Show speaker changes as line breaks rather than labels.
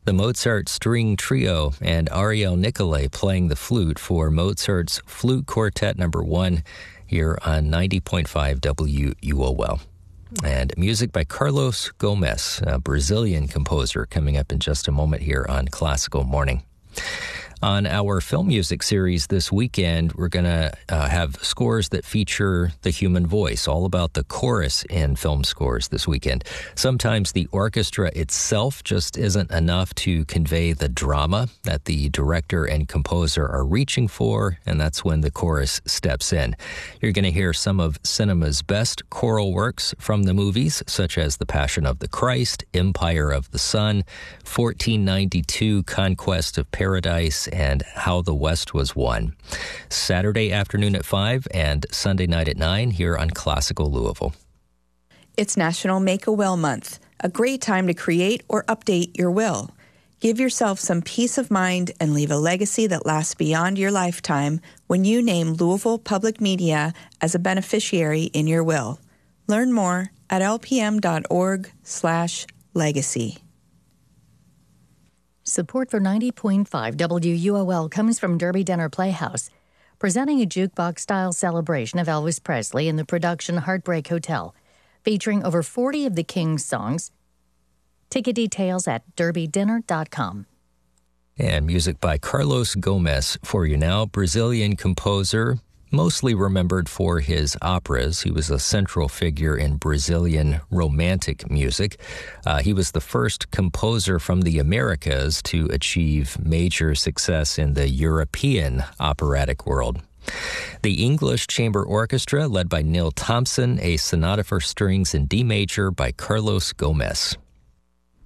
The Mozart String Trio and Ariel Nicolai playing the flute for Mozart's Flute Quartet No. 1 here on 90.5 WUOL. And music by Carlos Gomes, a Brazilian composer, coming up in just a moment here on Classical Morning. On our film music series this weekend, we're going to have scores that feature the human voice, all about the chorus in film scores this weekend. Sometimes the orchestra itself just isn't enough to convey the drama that the director and composer are reaching for, and that's when the chorus steps in. You're going to hear some of cinema's best choral works from the movies, such as The Passion of the Christ, Empire of the Sun, 1492, Conquest of Paradise, and How the West Was Won. Saturday afternoon at 5 and Sunday night at 9 here on Classical Louisville.
It's National Make-A-Will Month, a great time to create or update your will. Give yourself some peace of mind and leave a legacy that lasts beyond your lifetime when you name Louisville Public Media as a beneficiary in your will. Learn more at lpm.org/legacy.
Support for 90.5 WUOL comes from Derby Dinner Playhouse, presenting a jukebox-style celebration of Elvis Presley in the production Heartbreak Hotel, featuring over 40 of the King's songs. Ticket details at derbydinner.com.
And music by Carlos Gomes for you now, Brazilian composer, mostly remembered for his operas. He was a central figure in Brazilian romantic music. He was the first composer from the Americas to achieve major success in the European operatic world. The English Chamber Orchestra, led by Neil Thompson, a sonata for strings in D major by Carlos Gomes.